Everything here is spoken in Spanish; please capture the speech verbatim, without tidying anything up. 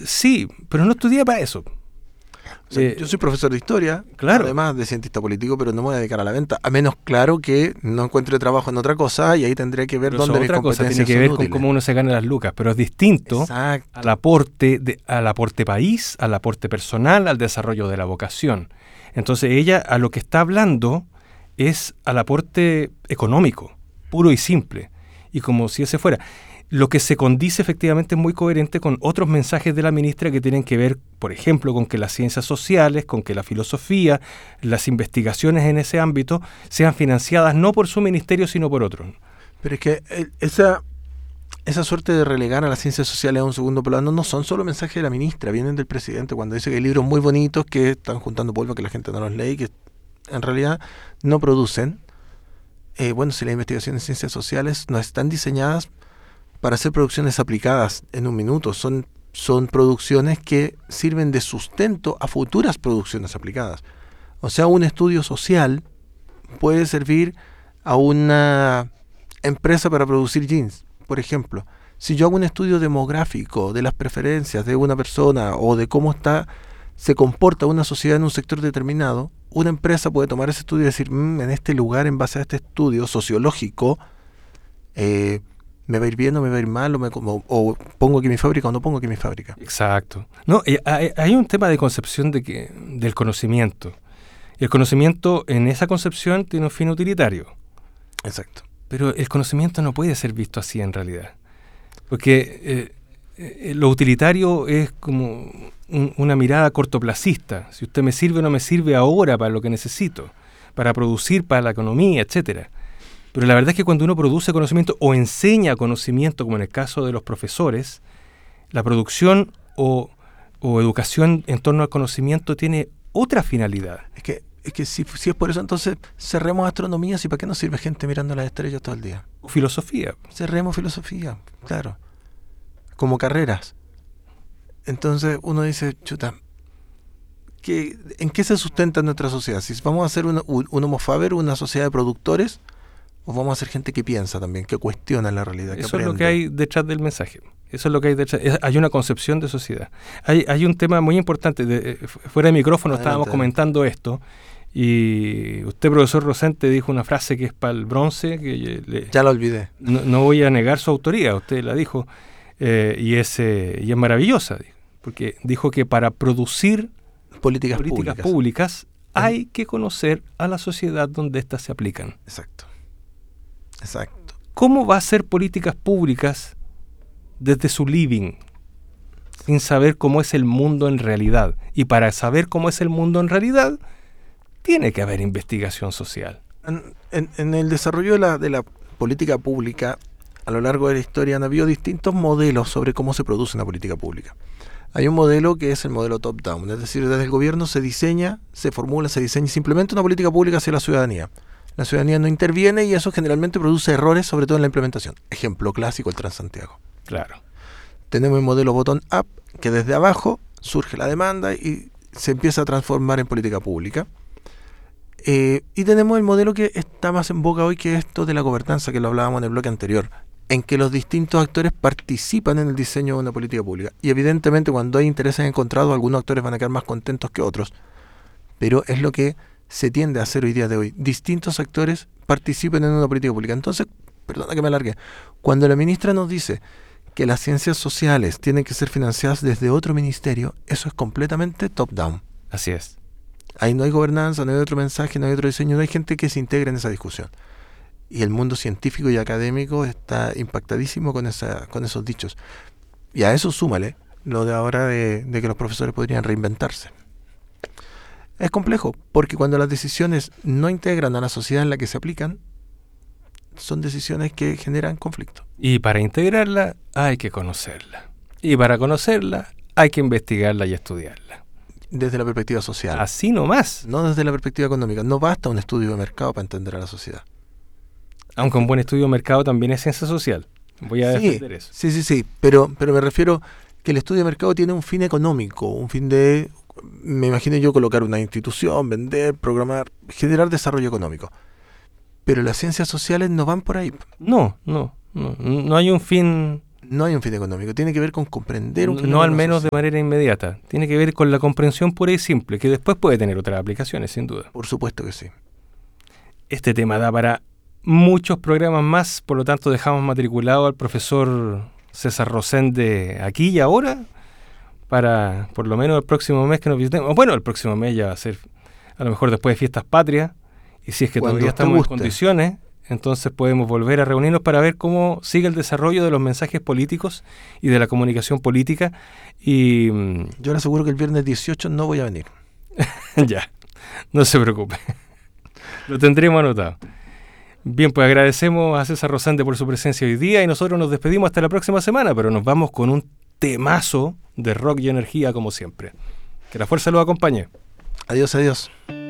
sí, pero no estudié para eso. O sea, eh, yo soy profesor de historia, claro. además de cientista político, pero no me voy a dedicar a la venta, a menos, claro, que no encuentre trabajo en otra cosa y ahí tendría que ver pero dónde mis otra competencias cosa, tiene que ver son con útiles. cómo uno se gana las lucas, pero es distinto Exacto. al aporte, de, al aporte país, al aporte personal, al desarrollo de la vocación. Entonces ella a lo que está hablando es al aporte económico, puro y simple, y como si ese fuera. Lo que se condice efectivamente es muy coherente con otros mensajes de la ministra que tienen que ver, por ejemplo, con que las ciencias sociales, con que la filosofía, las investigaciones en ese ámbito sean financiadas no por su ministerio, sino por otros. Pero es que esa, esa suerte de relegar a las ciencias sociales a un segundo plano no son solo mensajes de la ministra, vienen del presidente cuando dice que hay libros muy bonitos que están juntando polvo, que la gente no los lee y que en realidad no producen. Eh, bueno, si las investigaciones en ciencias sociales no están diseñadas para hacer producciones aplicadas en un minuto, son, son producciones que sirven de sustento a futuras producciones aplicadas. O sea, un estudio social puede servir a una empresa para producir jeans, por ejemplo. Si yo hago un estudio demográfico de las preferencias de una persona o de cómo está, se comporta una sociedad en un sector determinado, una empresa puede tomar ese estudio y decir, mmm, en este lugar, en base a este estudio sociológico, eh, me va a ir bien o me va a ir mal, o, me, o, o pongo aquí mi fábrica o no pongo aquí mi fábrica. Exacto. No, eh, hay, hay un tema de concepción de que, del conocimiento. El conocimiento en esa concepción tiene un fin utilitario. Exacto. Pero el conocimiento no puede ser visto así en realidad. Porque eh, eh, lo utilitario es como un, una mirada cortoplacista. Si usted me sirve o no me sirve ahora para lo que necesito, para producir para la economía, etcétera. Pero la verdad es que cuando uno produce conocimiento o enseña conocimiento, como en el caso de los profesores, la producción o, o educación en torno al conocimiento tiene otra finalidad. Es que, es que si, si es por eso, entonces cerremos astronomía, ¿y para qué nos sirve gente mirando las estrellas todo el día? O filosofía. Cerremos filosofía, claro. Como carreras. Entonces uno dice, chuta, ¿qué, ¿en qué se sustenta nuestra sociedad? Si vamos a hacer una, un, un homo faber, una sociedad de productores, o vamos a ser gente que piensa también, que cuestiona la realidad. Que Eso aprende. es lo que hay detrás del mensaje. Eso es lo que hay detrás. Es, hay una concepción de sociedad. Hay, hay un tema muy importante. De, fuera de micrófono adelante, estábamos comentando esto. Y usted, profesor Rosente, dijo una frase que es para el bronce. Que le, ya la olvidé. No, no voy a negar su autoría. Usted la dijo. Eh, y, es, eh, y es maravillosa. Porque dijo que para producir políticas, políticas públicas, públicas hay que conocer a la sociedad donde éstas se aplican. Exacto. Exacto. ¿Cómo va a hacer políticas públicas desde su living sin saber cómo es el mundo en realidad? Y para saber cómo es el mundo en realidad, tiene que haber investigación social. En, en, en el desarrollo de la, de la política pública, a lo largo de la historia han habido distintos modelos sobre cómo se produce una política pública. Hay un modelo que es el modelo top-down, es decir, desde el gobierno se diseña, se formula, se diseña simplemente una política pública hacia la ciudadanía. La ciudadanía no interviene y eso generalmente produce errores, sobre todo en la implementación. Ejemplo clásico, el Transantiago. Claro. Tenemos el modelo bottom-up, que desde abajo surge la demanda y se empieza a transformar en política pública. Eh, y tenemos el modelo que está más en boga hoy, que es esto de la gobernanza, que lo hablábamos en el bloque anterior, en que los distintos actores participan en el diseño de una política pública. Y evidentemente cuando hay intereses encontrados, algunos actores van a quedar más contentos que otros. Pero es lo que se tiende a hacer hoy día de hoy. Distintos actores participan en una política pública. Entonces, perdona que me alargue, cuando la ministra nos dice que las ciencias sociales tienen que ser financiadas desde otro ministerio, eso es completamente top-down. Así es. Ahí no hay gobernanza, no hay otro mensaje, no hay otro diseño, no hay gente que se integre en esa discusión. Y el mundo científico y académico está impactadísimo con, esa, con esos dichos. Y a eso súmale lo de ahora de, de que los profesores podrían reinventarse. Es complejo, porque cuando las decisiones no integran a la sociedad en la que se aplican, son decisiones que generan conflicto. Y para integrarla hay que conocerla. Y para conocerla hay que investigarla y estudiarla. Desde la perspectiva social. Así nomás. No desde la perspectiva económica. No basta un estudio de mercado para entender a la sociedad. Aunque un buen estudio de mercado también es ciencia social. Voy a sí, defender eso. Sí, sí, sí. Pero, pero me refiero que el estudio de mercado tiene un fin económico, un fin de... Me imagino yo colocar una institución, vender, programar, generar desarrollo económico. Pero las ciencias sociales no van por ahí. No, no, no, no hay un fin No hay un fin económico, tiene que ver con comprender un No, fenómeno no al menos de social. manera inmediata. Tiene que ver con la comprensión pura y simple, que después puede tener otras aplicaciones, sin duda. Por supuesto que sí. Este tema da para muchos programas más, por lo tanto dejamos matriculado al profesor César Rosende aquí y ahora, para por lo menos el próximo mes que nos visitemos. Bueno, el próximo mes ya va a ser a lo mejor después de Fiestas Patrias, y si es que Cuando todavía usted estamos en guste. condiciones, entonces podemos volver a reunirnos para ver cómo sigue el desarrollo de los mensajes políticos y de la comunicación política. Y mm, Yo le aseguro que el viernes dieciocho no voy a venir. ya, no se preocupe, lo tendremos anotado. Bien, pues agradecemos a César Rosende por su presencia hoy día y nosotros nos despedimos hasta la próxima semana, pero nos vamos con un temazo de rock y energía como siempre. Que la fuerza los acompañe. Adiós, adiós.